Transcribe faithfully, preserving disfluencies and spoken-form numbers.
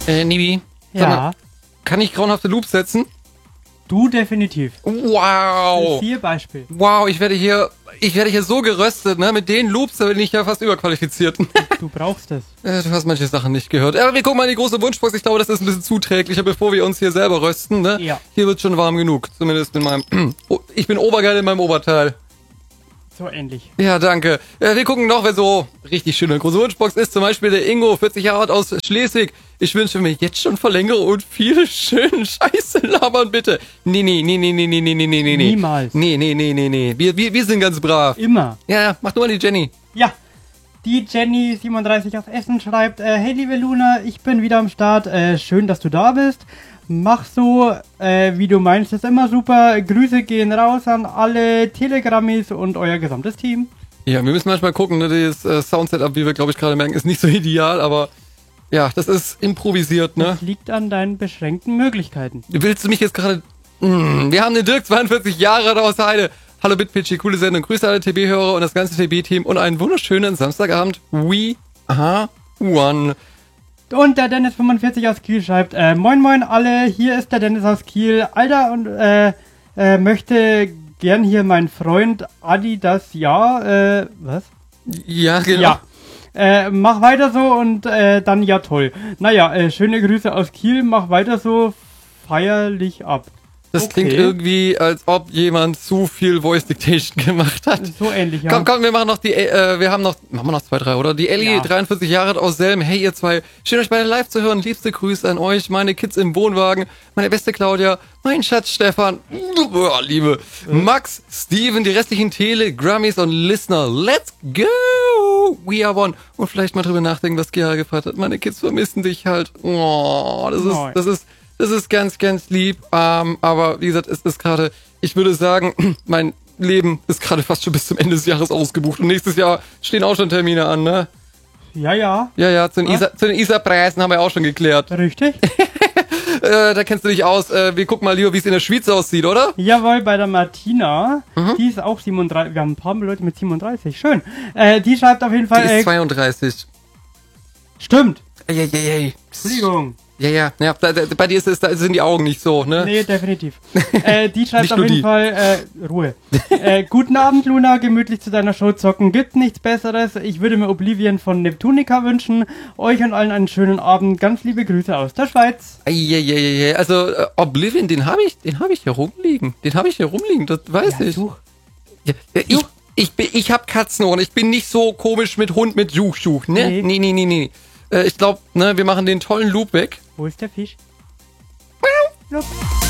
Äh, Nibi, Ja. mal, kann ich grauenhafte Loops setzen? Du definitiv. Wow! Vier Beispiel. Wow, ich werde hier, ich werde hier so geröstet, ne? Mit den Loops, da bin ich ja fast überqualifiziert. Du brauchst es. Äh, Du hast manche Sachen nicht gehört. Aber wir gucken mal in die große Wunschbox. Ich glaube, das ist ein bisschen zuträglicher, bevor wir uns hier selber rösten, ne? Ja. Hier wird schon warm genug. Zumindest in meinem, oh, ich bin obergeil in meinem Oberteil. So ähnlich. Ja, danke. Äh, wir gucken noch, wer so richtig schön in der große Wunschbox ist. Zum Beispiel der Ingo, vierzig Jahre alt aus Schleswig. Ich wünsche mir jetzt schon Verlängerung und viel schönen Scheiße labern, bitte. Nee, nee, nee, nee, nee, nee, nee, nee, nee, nee. Niemals. Nee, nee, nee, nee, nee. Wir, wir, wir sind ganz brav. Immer. Ja, ja, mach du mal die Jenny. Ja. Die Jenny siebenunddreißig aus Essen schreibt, äh, hey liebe Luna, ich bin wieder am Start. Äh, schön, dass du da bist. Mach so, äh, wie du meinst, ist immer super. Grüße gehen raus an alle Telegrammis und euer gesamtes Team. Ja, wir müssen manchmal gucken, ne, das äh, Soundsetup, wie wir, glaube ich, gerade merken, ist nicht so ideal, aber ja, das ist improvisiert, ne? Das liegt an deinen beschränkten Möglichkeiten. Willst du mich jetzt gerade... Mm, wir haben den Dirk, zweiundvierzig Jahre alt aus Heide. Hallo Bitpitchy, coole Sendung. Grüße alle T B-Hörer und das ganze T B-Team und einen wunderschönen Samstagabend. We are one. Und der Dennis fünfundvierzig aus Kiel schreibt, äh, moin moin alle, hier ist der Dennis aus Kiel. Alter, und äh, äh, möchte gern hier mein Freund Adi das ja, äh, was? Ja, genau. Ja. Äh, mach weiter so und äh, dann ja toll. Naja, äh, schöne Grüße aus Kiel, mach weiter so, feierlich ab. Das Okay. klingt irgendwie, als ob jemand zu viel Voice Dictation gemacht hat. So ähnlich, ja. Komm, komm, wir machen noch die, äh, wir haben noch, machen wir noch zwei, drei, oder? Die Ellie, Ja. dreiundvierzig Jahre alt aus Selm. Hey, ihr zwei. Schön, euch beide live zu hören. Liebste Grüße an euch, meine Kids im Wohnwagen, meine beste Claudia, mein Schatz Stefan, Boah, Liebe, Max, Steven, die restlichen Telegrammis und Listener. Let's go! We are one. Und vielleicht mal drüber nachdenken, was Gera gefragt hat. Meine Kids vermissen dich halt. Oh, das ist, Nein. das ist, das ist ganz, ganz lieb. Ähm, aber wie gesagt, es ist gerade, ich würde sagen, mein Leben ist gerade fast schon bis zum Ende des Jahres ausgebucht. Und nächstes Jahr stehen auch schon Termine an, ne? Ja, ja, Ja, ja, zu den, Was? Isa, zu den Isa-Preisen haben wir auch schon geklärt. richtig. Äh, da kennst du dich aus. Äh, wir gucken mal lieber, wie es in der Schweiz aussieht, oder? Jawohl, bei der Martina, Mhm. die ist auch siebenunddreißig, wir haben ein paar Leute mit siebenunddreißig, schön. Äh, die schreibt auf jeden Die Fall, ist äh, zweiunddreißig. stimmt, Ey, ey, ey, ey. Entschuldigung. Ja, ja, ja, da, da, bei dir ist es, da sind die Augen nicht so, ne? Nee, definitiv. äh, die schreibt Nicht auf nur jeden die. Fall, äh, Ruhe. äh, guten Abend, Luna, gemütlich zu deiner Show zocken. Gibt nichts Besseres. Ich würde mir Oblivion von Neptunica wünschen. Euch und allen einen schönen Abend. Ganz liebe Grüße aus der Schweiz. Ey, ey, ey, ey. Also, äh, Oblivion, den habe ich, den habe ich hier rumliegen. Den habe ich hier rumliegen, das weiß Ja, ich. such. Ja, äh, ich, ich, bin, ich hab Katzenohren. Ich bin nicht so komisch mit Hund mit Such-Such, ne? Nee. Nee, nee, nee, nee. Äh, ich glaube, ne, wir machen den tollen Loop weg. Wo ist der Fisch? Look.